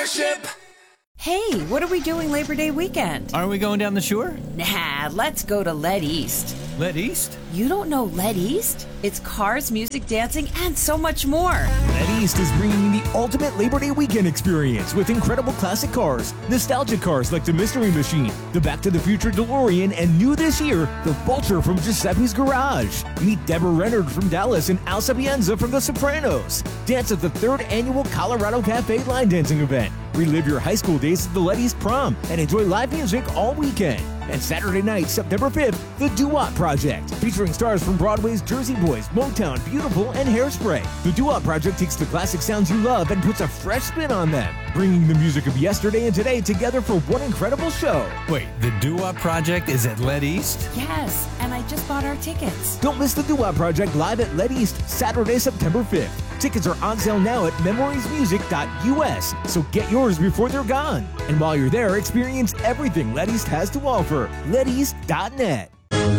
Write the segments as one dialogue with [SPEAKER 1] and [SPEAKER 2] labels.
[SPEAKER 1] worship.
[SPEAKER 2] Hey, what are we doing Labor Day weekend?
[SPEAKER 3] Aren't we going down the shore?
[SPEAKER 2] Nah, let's go to Let East.
[SPEAKER 3] Let East?
[SPEAKER 2] You don't know Let East? It's cars, music, dancing, and so much more.
[SPEAKER 4] Let East is bringing you the ultimate Labor Day weekend experience with incredible classic cars, nostalgic cars like the Mystery Machine, the Back to the Future DeLorean, and new this year, the Vulture from Giuseppe's Garage. Meet Deborah Reynard from Dallas and Al Sapienza from The Sopranos. Dance at the 3rd annual Colorado Cafe line dancing event. Relive your high school days at the Let East Prom and enjoy live music all weekend. And Saturday night, September 5th, The Doo-Wop Project, featuring stars from Broadway's Jersey Boys, Motown, Beautiful, and Hairspray. The Doo-Wop Project takes the classic sounds you love and puts a fresh spin on them, bringing the music of yesterday and today together for one incredible show.
[SPEAKER 3] Wait, the Doo-Wop Project is at Let East?
[SPEAKER 2] Yes, and I just bought our tickets.
[SPEAKER 4] Don't miss the Doo-Wop Project live at Let East, Saturday, September 5th. Tickets are on sale now at memoriesmusic.us, so get yours before they're gone. And while you're there, experience everything Let East has to offer. LetEast.net.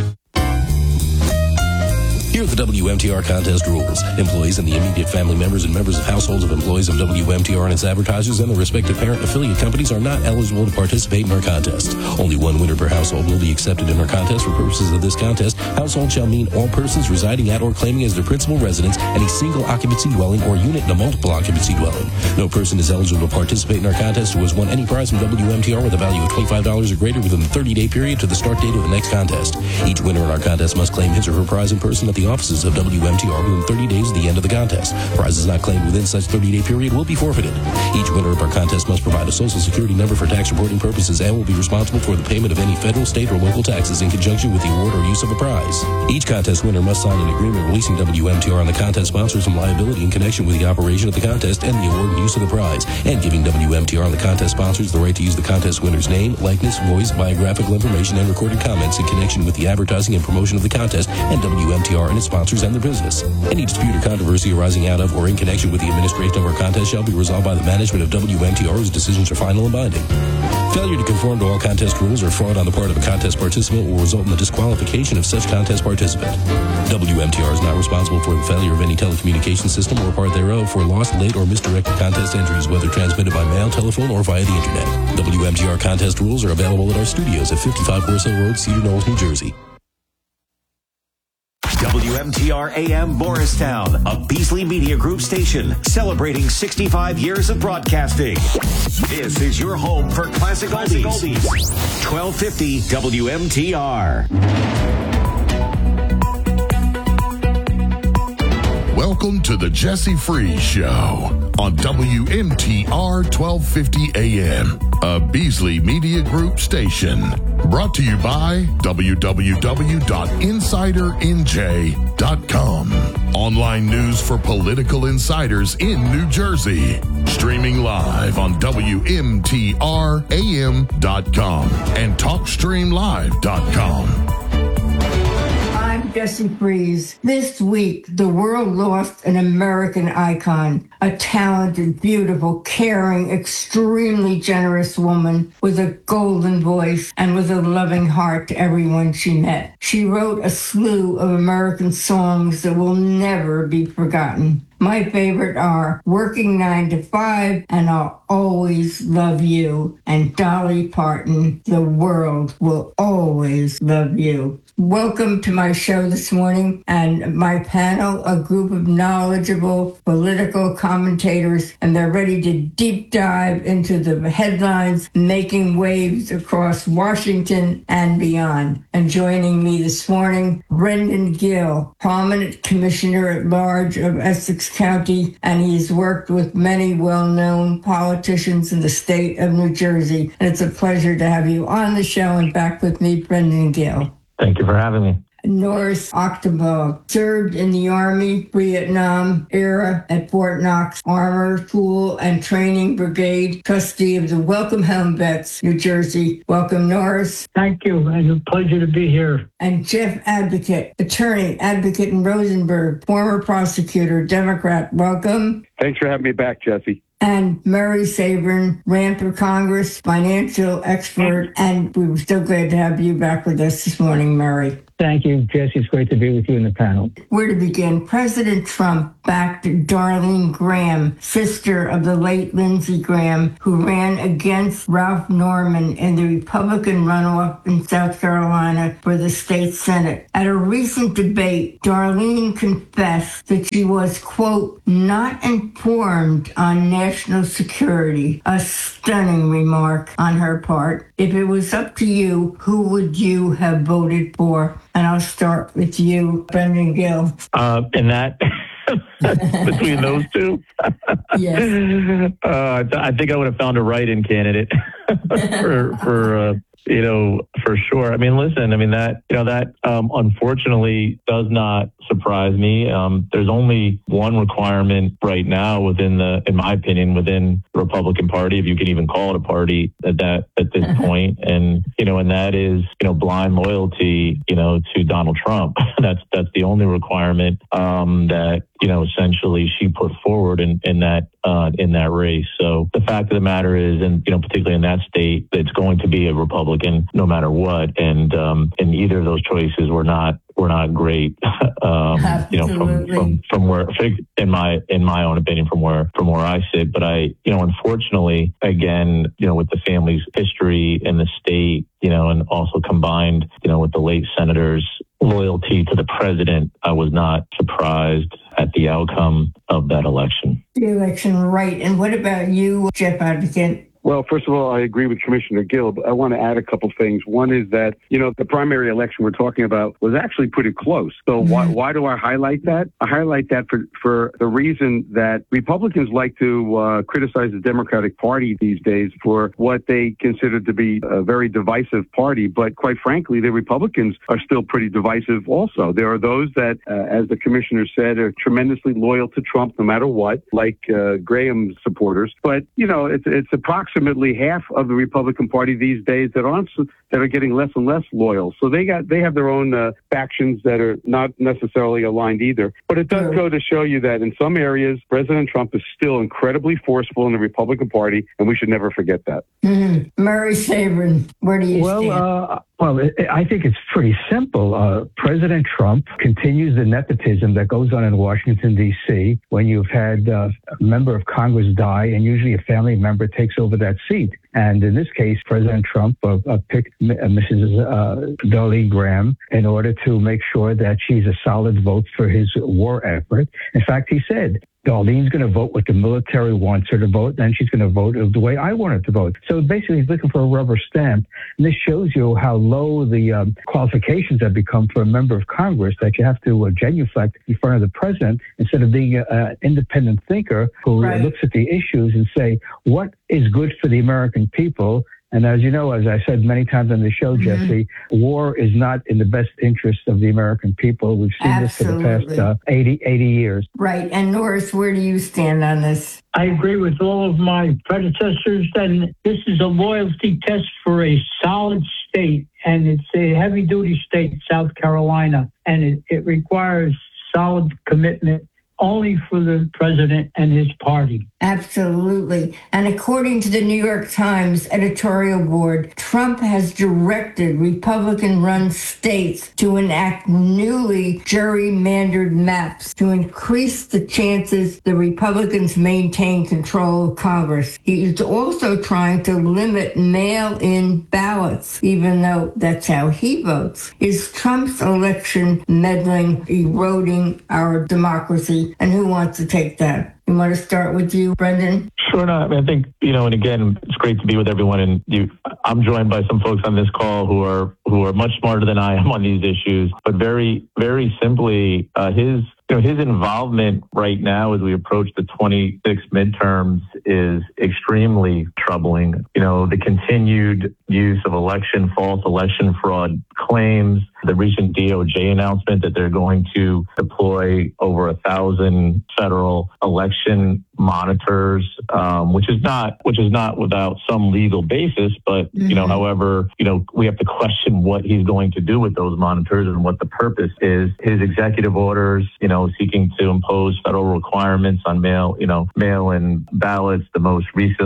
[SPEAKER 5] Here are the WMTR contest rules. Employees and the immediate family members and members of households of employees of WMTR and its advertisers and the respective parent affiliate companies are not eligible to participate in our contest. Only one winner per household will be accepted in our contest. For purposes of this contest, household shall mean all persons residing at or claiming as their principal residence any single occupancy dwelling or unit in a multiple occupancy dwelling. No person is eligible to participate in our contest who has won any prize from WMTR with a value of $25 or greater within the 30-day period to the start date of the next contest. Each winner in our contest must claim his or her prize in person at the offices of WMTR within 30 days of the end of the contest. Prizes not claimed within such 30-day period will be forfeited. Each winner of our contest must provide a social security number for tax reporting purposes and will be responsible for the payment of any federal, state, or local taxes in conjunction with the award or use of a prize. Each contest winner must sign an agreement releasing WMTR and the contest sponsors from liability in connection with the operation of the contest and the award and use of the prize, and giving WMTR and the contest sponsors the right to use the contest winner's name, likeness, voice, biographical information, and recorded comments in connection with the advertising and promotion of the contest and WMTR and its sponsors and their business. Any dispute or controversy arising out of or in connection with the administration of our contest shall be resolved by the management of WMTR, whose decisions are final and binding. Failure to conform to all contest rules or fraud on the part of a contest participant will result in the disqualification of such contest participant. WMTR is not responsible for the failure of any telecommunications system or part thereof for lost, late, or misdirected contest entries, whether transmitted by mail, telephone, or via the internet. WMTR contest rules are available at our studios at 55 Horse Hill Road, Cedar Knolls, New Jersey.
[SPEAKER 6] WMTR AM Morristown, a Beasley Media Group station celebrating 65 years of broadcasting. This is your home for classic oldies. 1250 WMTR.
[SPEAKER 7] Welcome to the Jesse Freeze Show on WMTR 1250 AM, a Beasley Media Group station. Brought to you by www.insidernj.com. Online news for political insiders in New Jersey. Streaming live on WMTRAM.com and TalkStreamLive.com.
[SPEAKER 8] I'm Jesse Freeze. This week, the world lost an American icon, a talented, beautiful, caring, extremely generous woman with a golden voice and with a loving heart to everyone she met. She wrote a slew of American songs that will never be forgotten. My favorite are Working 9 to 5 and I'll Always Love You, and Dolly Parton, The World Will Always Love You. Welcome to my show this morning and my panel, a group of knowledgeable political commentators, and they're ready to deep dive into the headlines making waves across Washington and beyond. And joining me this morning, Brendan Gill, prominent commissioner at large of Essex County, and he's worked with many well-known politicians in the state of New Jersey. And it's a pleasure to have you on the show and back with me, Brendan Gill.
[SPEAKER 9] Thank you for having me.
[SPEAKER 8] Norris Octoball served in the Army Vietnam era at Fort Knox Armor Tool and Training Brigade, trustee of the Welcome Home Vets, New Jersey. Welcome, Norris.
[SPEAKER 9] Thank you. It's a pleasure to be here.
[SPEAKER 8] And Jeff Advocate, attorney, advocate in Rosenberg, former prosecutor, Democrat. Welcome.
[SPEAKER 10] Thanks for having me back, Jesse.
[SPEAKER 8] And Murray Sabrin, ran for Congress, financial expert, and we were so glad to have you back with us this morning, Murray.
[SPEAKER 9] Thank you, Jesse. It's great to be with you in the panel.
[SPEAKER 8] Where to begin? President Trump backed Darlene Graham, sister of the late Lindsey Graham, who ran against Ralph Norman in the Republican runoff in South Carolina for the state Senate. At a recent debate, Darlene confessed that she was, quote, not informed on national security, a stunning remark on her part. If it was up to you, who would you have voted for? And I'll start with you, Brendan Gill.
[SPEAKER 9] And that between those two,
[SPEAKER 8] Yes.
[SPEAKER 9] I think I would have found a write-in candidate for sure. I mean, listen, that unfortunately does not surprise me. There's only one requirement right now in my opinion, within the Republican Party, if you can even call it a party at this point. And that is, blind loyalty, to Donald Trump. That's the only requirement, that, essentially she put forward in that race. So the fact of the matter is, and, particularly in that state, it's going to be a Republican no matter what. And either of those choices were not great, from where, in my own opinion, from where I sit. But unfortunately, again, with the family's history in the state, and also combined, with the late senator's loyalty to the president, I was not surprised at the outcome of that election.
[SPEAKER 8] The election, right. And what about you, Jeff Advocate?
[SPEAKER 1] Well, first of all, I agree with Commissioner Gill, but I want to add a couple things. One is that, the primary election we're talking about was actually pretty close. So why do I highlight that? I highlight that for the reason that Republicans like to criticize the Democratic Party these days for what they consider to be a very divisive party. But quite frankly, the Republicans are still pretty divisive also. There are those that, as the commissioner said, are tremendously loyal to Trump no matter what, like Graham supporters. But, it's approximately half of the Republican Party these days that are getting less and less loyal. So they have their own factions that are not necessarily aligned either. But it does go to show you that in some areas, President Trump is still incredibly forceful in the Republican Party, and we should never forget that.
[SPEAKER 8] Mm-hmm. Murray Sabrin, where do you stand?
[SPEAKER 10] I think it's pretty simple. President Trump continues the nepotism that goes on in Washington, D.C. when you've had a member of Congress die, and usually a family member takes over that seat. And in this case, President Trump picked Mrs. Darlene Graham in order to make sure that she's a solid vote for his war effort. In fact, he said, Darlene's going to vote what the military wants her to vote, then she's going to vote the way I want her to vote. So basically, he's looking for a rubber stamp. And this shows you how low the qualifications have become for a member of Congress, that you have to genuflect in front of the president instead of being an independent thinker who looks at the issues and say, what is good for the American people? And as you know, as I said many times on the show, Jesse, war is not in the best interest of the American people. We've seen this for the past 80 years.
[SPEAKER 8] Right. And Norris, where do you stand on this?
[SPEAKER 11] I agree with all of my predecessors that this is a loyalty test for a solid state, and it's a heavy-duty state, South Carolina, and it requires solid commitment only for the president and his party.
[SPEAKER 8] Absolutely. And according to the New York Times editorial board, Trump has directed Republican-run states to enact newly gerrymandered maps to increase the chances the Republicans maintain control of Congress. He is also trying to limit mail-in ballots, even though that's how he votes. Is Trump's election meddling, eroding our democracy? And who wants to take that? You want to start with you, Brendan?
[SPEAKER 9] Sure enough. I think, and again, it's great to be with everyone. And I'm joined by some folks on this call who are much smarter than I am on these issues. But very, very simply, his involvement right now as we approach the 26 midterms is extremely troubling. The continued use of false election fraud claims, the recent DOJ announcement that they're going to deploy over 1,000 federal election monitors, which is not without some legal basis, but however, we have to question what he's going to do with those monitors and what the purpose is. His executive orders, seeking to impose federal requirements on mail-in ballots, it's the most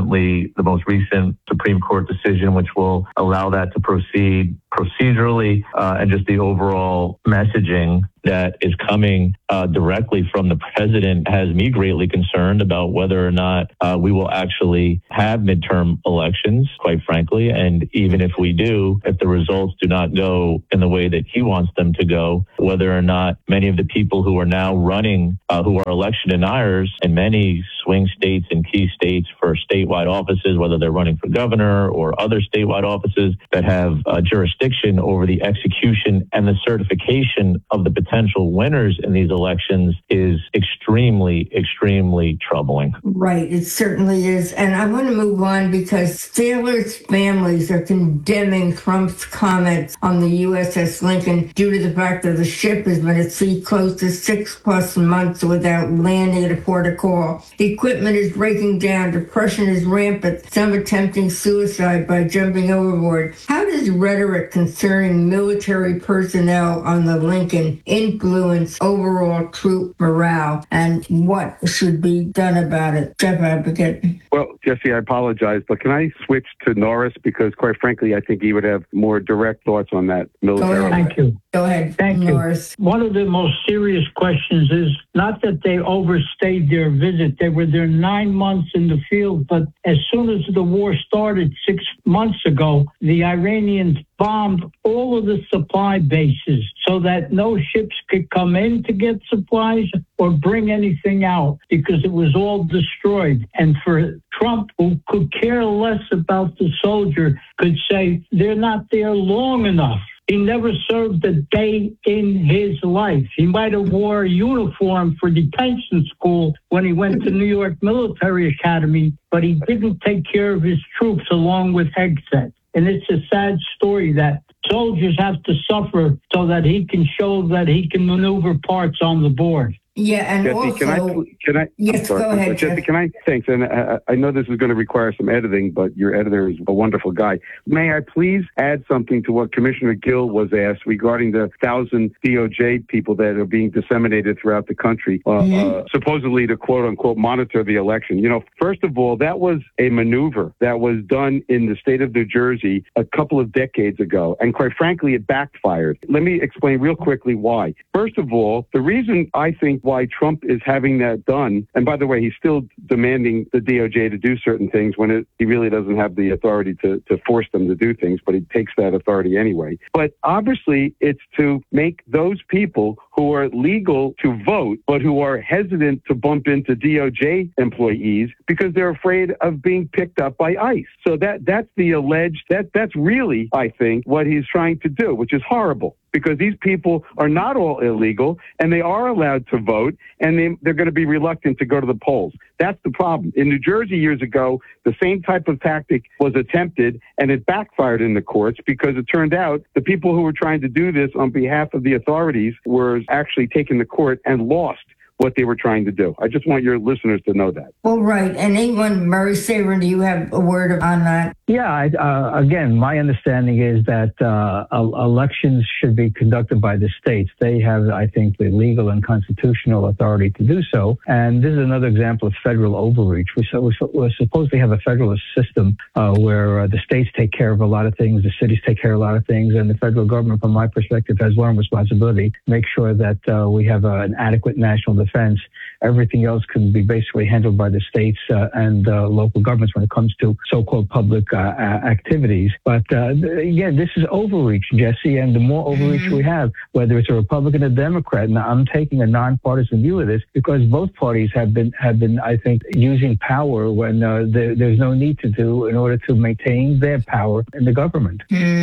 [SPEAKER 9] recent Supreme Court decision, which will allow that to proceed procedurally, and just the overall messaging that is coming directly from the president has me greatly concerned about whether or not we will actually have midterm elections, quite frankly. And even if we do, if the results do not go in the way that he wants them to go, whether or not many of the people who are now running, who are election deniers in many swing states and key states for statewide offices, whether they're running for governor or other statewide offices that have jurisdiction over the execution and the certification of the potential winners in these elections, is extremely, extremely troubling.
[SPEAKER 8] Right, it certainly is. And I want to move on because sailors' families are condemning Trump's comments on the USS Lincoln due to the fact that the ship has been at sea close to 6+ months without landing at a port of call. The equipment is breaking down, depression is rampant, some attempting suicide by jumping overboard. How does rhetoric concerning military personnel on the Lincoln influence overall troop morale, and what should be done about it? Jeff Advocate.
[SPEAKER 1] Well, Jesse, I apologize, but can I switch to Norris? Because quite frankly, I think he would have more direct thoughts on that military.
[SPEAKER 11] Thank you.
[SPEAKER 8] Go ahead,
[SPEAKER 11] Thank
[SPEAKER 8] Norris.
[SPEAKER 11] you. One of the most serious questions is not that they overstayed their visit. They were there 9 months in the field, but as soon as the war started 6 months ago, the Iranians bombed all of the supply bases so that no ships could come in to get supplies or bring anything out because it was all destroyed. And for Trump, who could care less about the soldier, could say they're not there long enough. He never served a day in his life. He might have wore a uniform for detention school when he went to New York Military Academy, but he didn't take care of his troops along with Hegseth. And it's a sad story that soldiers have to suffer so that he can show that he can maneuver parts on the board.
[SPEAKER 8] Yeah, and
[SPEAKER 1] Jesse,
[SPEAKER 8] also...
[SPEAKER 1] can I?
[SPEAKER 8] Yes, go ahead,
[SPEAKER 1] Jesse,
[SPEAKER 8] Jeff.
[SPEAKER 1] can I? Thanks. And I know this is going to require some editing, but your editor is a wonderful guy. May I please add something to what Commissioner Gill was asked regarding the 1,000 DOJ people that are being disseminated throughout the country, supposedly to quote unquote monitor the election? You know, first of all, that was a maneuver that was done in the state of New Jersey a couple of decades ago. And quite frankly, it backfired. Let me explain real quickly why. First of all, the reason I think why Trump is having that done, and by the way, he's still demanding the DOJ to do certain things when he really doesn't have the authority to force them to do things, but he takes that authority anyway. But obviously, it's to make those people who are legal to vote, but who are hesitant to bump into DOJ employees because they're afraid of being picked up by ICE. So that's the alleged, that's really, I think, what he's trying to do, which is horrible. Because these people are not all illegal, and they are allowed to vote, and they're going to be reluctant to go to the polls. That's the problem. In New Jersey years ago, the same type of tactic was attempted, and it backfired in the courts because it turned out the people who were trying to do this on behalf of the authorities were actually taken to court and lost what they were trying to do. I just want your listeners to know that.
[SPEAKER 8] All right. And anyone, Murray Sabrin, do you have a word on that?
[SPEAKER 10] Yeah, again, my understanding is that elections should be conducted by the states. They have, I think, the legal and constitutional authority to do so. And this is another example of federal overreach. We supposedly have a federalist system where the states take care of a lot of things, the cities take care of a lot of things, and the federal government, from my perspective, has one responsibility: make sure that we have an adequate national defense. Everything else can be basically handled by the states and local governments when it comes to so-called public activities. But again, this is overreach, Jesse, and the more overreach we have, whether it's a Republican or Democrat, and I'm taking a nonpartisan view of this because both parties have been, I think, using power when there's no need to do in order to maintain their power in the government.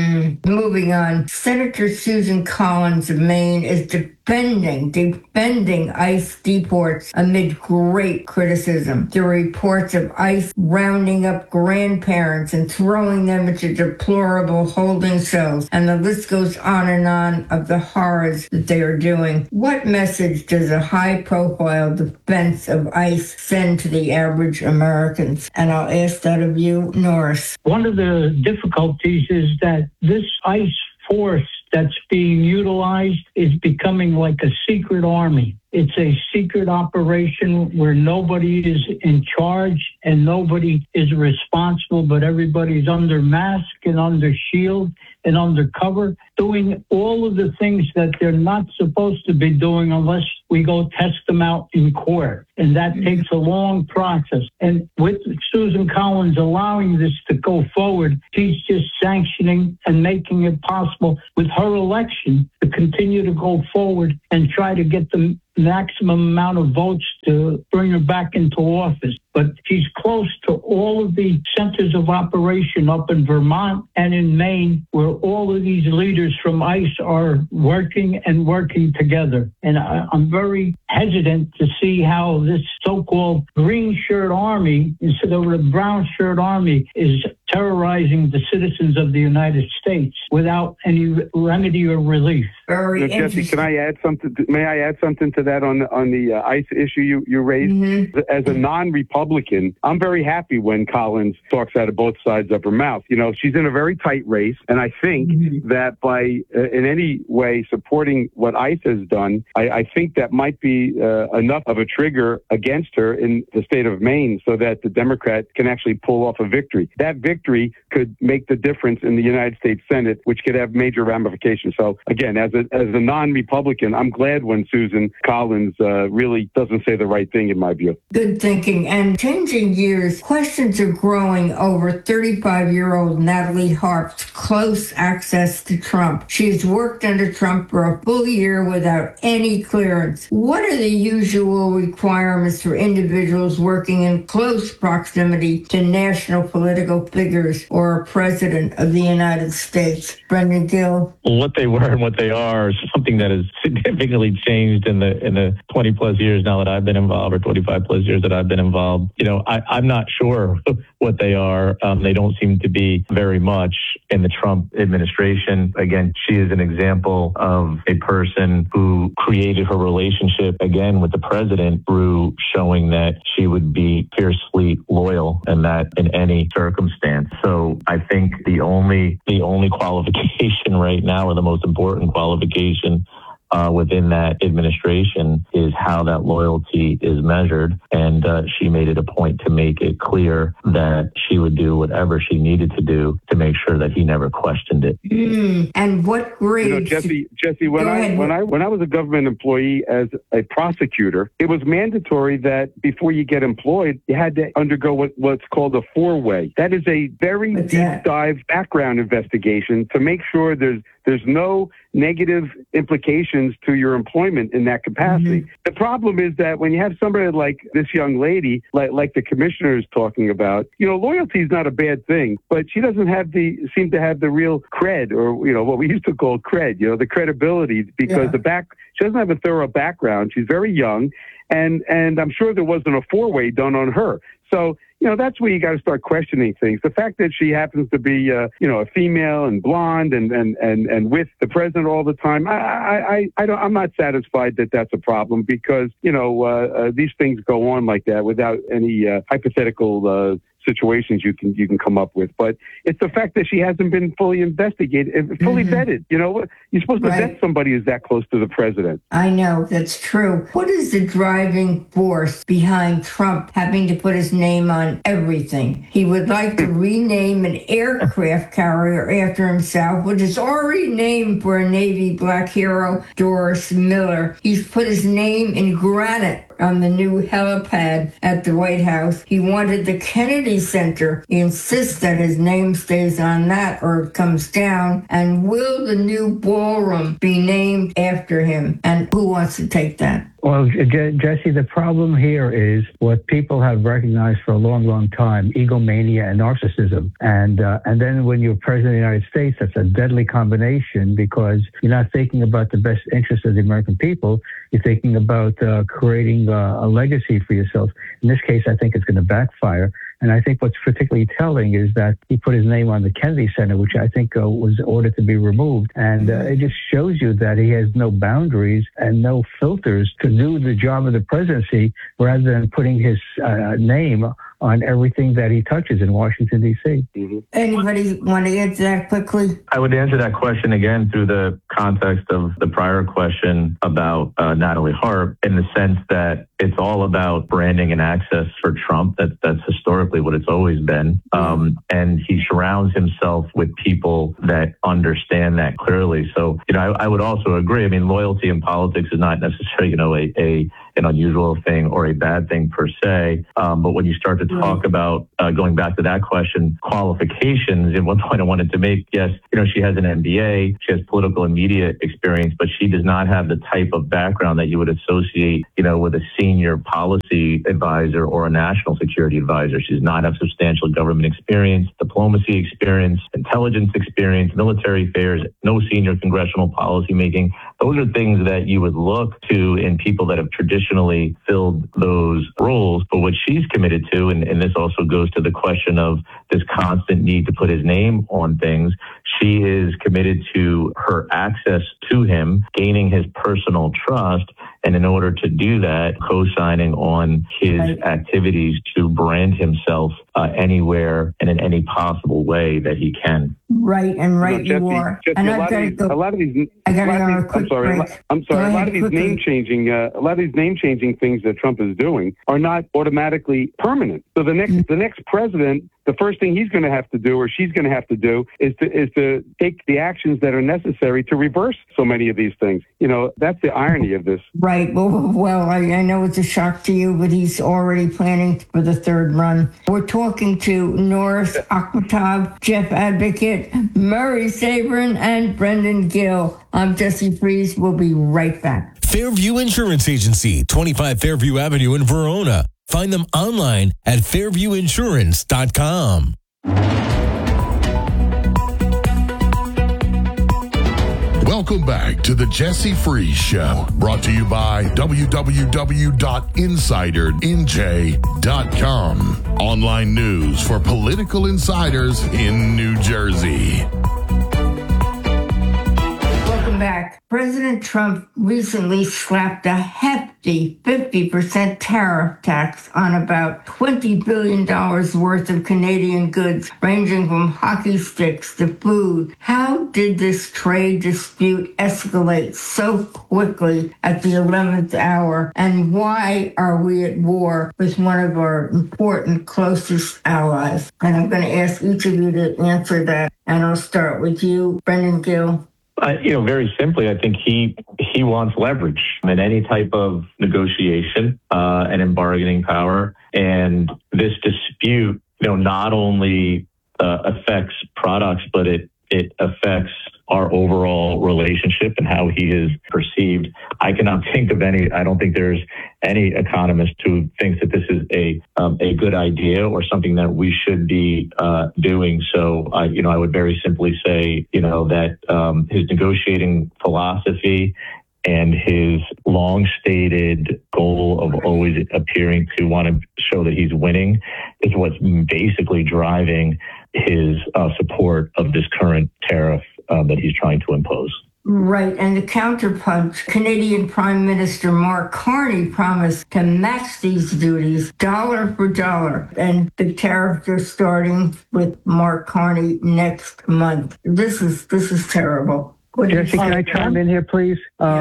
[SPEAKER 8] Moving on, Senator Susan Collins of Maine is defending ICE deports amid great criticism. There are reports of ICE rounding up grandparents and throwing them into deplorable holding cells, and the list goes on of the horrors that they are doing. What message does a high-profile defense of ICE send to the average Americans? And I'll ask that of you, Norris.
[SPEAKER 11] One of the difficulties is that this ICE force that's being utilized is becoming like a secret army. It's a secret operation where nobody is in charge and nobody is responsible, but everybody's under mask and under shield and undercover, doing all of the things that they're not supposed to be doing unless we go test them out in court. And that takes a long process. And with Susan Collins allowing this to go forward, she's just sanctioning and making it possible with her election to continue to go forward and try to get the maximum amount of votes to bring her back into office. But she's close to all of the centers of operation up in Vermont and in Maine, where all of these leaders from ICE are working together. And I'm very hesitant to see how this so-called green shirt army, instead of the brown shirt army, is terrorizing the citizens of the United States without any remedy or relief.
[SPEAKER 8] Very
[SPEAKER 1] Jesse, can I add something? May I add something to that on the ICE issue you raised? Mm-hmm. As a non-Republican, I'm very happy when Collins talks out of both sides of her mouth. You know, she's in a very tight race, and I think that by in any way supporting what ICE has done, I think that might be enough of a trigger against her in the state of Maine so that the Democrat can actually pull off a victory. That victory could make the difference in the United States Senate, which could have major ramifications. So again, as a non-Republican, I'm glad when Susan Collins really doesn't say the right thing, in my view.
[SPEAKER 8] Good thinking. And changing gears, questions are growing over 35-year-old Natalie Harp's close access to Trump. She's worked under Trump for a full year without any clearance. What are the usual requirements for individuals working in close proximity to national political figures or a president of the United States? Brendan Gill.
[SPEAKER 9] Well, what they were and what they are is something that has significantly changed in the 20 plus years now that I've been involved, or 25 plus years that I've been involved. You know, I'm not sure what they are. They don't seem to be very much in the Trump administration. Again, she is an example of a person who created her relationship again with the president through showing that she would be fiercely loyal, and that in any circumstance. So I think the only qualification right now, or the most important qualification within that administration, is how that loyalty is measured. And she made it a point to make it clear that she would do whatever she needed to do to make sure that he never questioned it.
[SPEAKER 8] And what grade?
[SPEAKER 1] You know, Jesse, when I was a government employee as a prosecutor, it was mandatory that before you get employed, you had to undergo what's called a four-way. That is a very deep dive background investigation to make sure there's no negative implications to your employment in that capacity. The problem is that when you have somebody like this young lady, like the commissioner is talking about, you know, loyalty is not a bad thing, but she doesn't seem to have the real cred, or, you know, what we used to call cred, you know, the credibility, because she doesn't have a thorough background. She's very young, and I'm sure there wasn't a four-way done on her. So, you know, that's where you got to start questioning things. The fact that she happens to be, you know, a female and blonde and with the president all the time, I'm not satisfied that that's a problem, because, you know, these things go on like that without any hypothetical situations you can come up with. But it's the fact that she hasn't been fully investigated, fully vetted. You know, you're supposed to vet somebody who's that close to the president.
[SPEAKER 8] I know, that's true. What is the driving force behind Trump having to put his name on everything? He would like to rename an aircraft carrier after himself, which is already named for a Navy black hero, Doris Miller. He's put his name in granite on the new helipad at the White House. He wanted the Kennedy Center. He insists that his name stays on that or it comes down. And will the new ballroom be named after him? And who wants to take that?
[SPEAKER 10] Well, Jesse, the problem here is what people have recognized for a long, long time: egomania and narcissism. And then when you're president of the United States, that's a deadly combination, because you're not thinking about the best interests of the American people. You're thinking about creating a legacy for yourself. In this case, I think it's going to backfire. And I think what's particularly telling is that he put his name on the Kennedy Center, which I think was ordered to be removed. And it just shows you that he has no boundaries and no filters to do the job of the presidency, rather than putting his name on everything that he touches in Washington, D.C.
[SPEAKER 8] Anybody want to answer that quickly?
[SPEAKER 9] I would answer that question again through the context of the prior question about Natalie Harp, in the sense that it's all about branding and access for Trump. That's historically what it's always been. And he surrounds himself with people that understand that clearly. So, I would also agree. I mean, loyalty in politics is not necessarily, an unusual thing or a bad thing per se. But when you start to talk about, going back to that question, qualifications, and one point I wanted to make, yes, she has an MBA, she has political and media experience, but she does not have the type of background that you would associate, with a senior policy advisor or a national security advisor. She does not have substantial government experience, diplomacy experience, intelligence experience, military affairs, no senior congressional policy making. Those are things that you would look to in people that have traditionally filled those roles. But what she's committed to, and this also goes to the question of this constant need to put his name on things, she is committed to her access to him, gaining his personal trust, and in order to do that, co-signing on his activities to brand himself anywhere and in any possible way that he can.
[SPEAKER 8] Right, and right you are.
[SPEAKER 1] Jesse,
[SPEAKER 8] And
[SPEAKER 1] a lot of these name changing things that Trump is doing are not automatically permanent. So the next president, the first thing he's going to have to do, or she's going to have to do, is to take the actions that are necessary to reverse so many of these things. That's the irony of this.
[SPEAKER 8] Right. Well, I know it's a shock to you, but he's already planning for the third run. We're talking to Norris Akhmatov, Jeff Advocate, Murray Sabrin, and Brendan Gill. I'm Jesse Freeze. We'll be right back.
[SPEAKER 12] Fairview Insurance Agency, 25 Fairview Avenue in Verona. Find them online at fairviewinsurance.com.
[SPEAKER 7] Welcome back to the Jesse Freeze Show, brought to you by www.insidernj.com. Online news for political insiders in New Jersey.
[SPEAKER 8] Welcome back. President Trump recently slapped a hefty 50% tariff tax on about $20 billion worth of Canadian goods, ranging from hockey sticks to food. How did this trade dispute escalate so quickly at the 11th hour? And why are we at war with one of our important, closest allies? And I'm going to ask each of you to answer that. And I'll start with you, Brendan Gill.
[SPEAKER 9] Very simply, I think he wants leverage in any type of negotiation and in bargaining power. And this dispute, not only affects products, but it affects our overall relationship and how he is perceived. I cannot think of any. I don't think there's any economist who thinks that this is a good idea or something that we should be doing. So, I would very simply say, that his negotiating philosophy and his long-stated goal of always appearing to want to show that he's winning is what's basically driving his support of this current tariff that he's trying to impose.
[SPEAKER 8] Right, and the counterpunch, Canadian Prime Minister Mark Carney promised to match these duties dollar for dollar, and the tariffs are starting with Mark Carney next month. This is terrible.
[SPEAKER 10] Jesse, can I chime in here, please?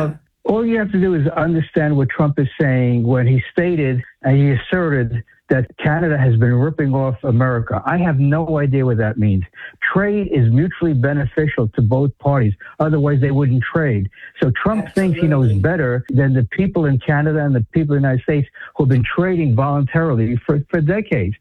[SPEAKER 10] All you have to do is understand what Trump is saying when he stated and he asserted that Canada has been ripping off America. I have no idea what that means. Trade is mutually beneficial to both parties. Otherwise, they wouldn't trade. So Trump thinks he knows better than the people in Canada and the people in the United States who have been trading voluntarily for decades.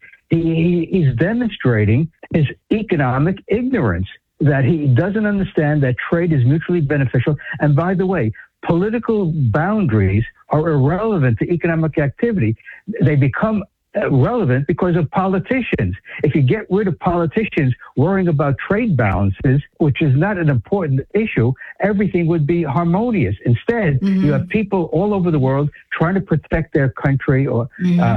[SPEAKER 10] He's demonstrating his economic ignorance, that he doesn't understand that trade is mutually beneficial. And by the way, political boundaries are irrelevant to economic activity. They become relevant because of politicians. If you get rid of politicians worrying about trade balances, which is not an important issue, everything would be harmonious. Instead, you have people all over the world trying to protect their country or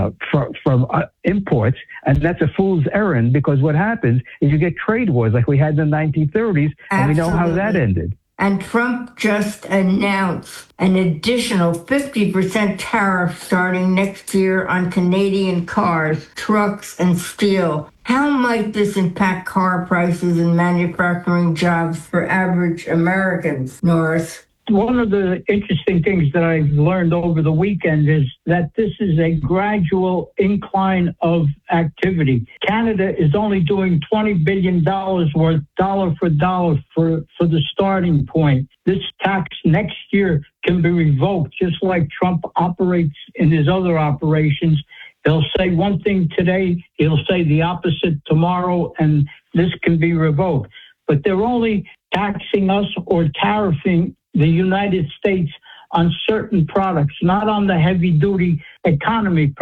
[SPEAKER 10] from imports, and that's a fool's errand, because what happens is you get trade wars like we had in the 1930s, and we know how that ended.
[SPEAKER 8] And Trump just announced an additional 50% tariff starting next year on Canadian cars, trucks, and steel. How might this impact car prices and manufacturing jobs for average Americans, Norris?
[SPEAKER 11] One of the interesting things that I've learned over the weekend is that this is a gradual incline of activity. Canada is only doing $20 billion worth, dollar for dollar, for the starting point. This tax next year can be revoked, just like Trump operates in his other operations. He'll say one thing today, he'll say the opposite tomorrow, and this can be revoked. But they're only taxing us or tariffing the United States on certain products, not on the heavy-duty economy